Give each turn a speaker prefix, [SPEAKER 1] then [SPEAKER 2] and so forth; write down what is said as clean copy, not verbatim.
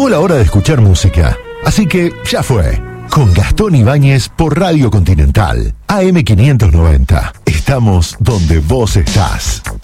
[SPEAKER 1] la hora de escuchar música. Así que ya fue. Con Gastón Ibáñez por Radio Continental. AM 590. Estamos donde vos estás.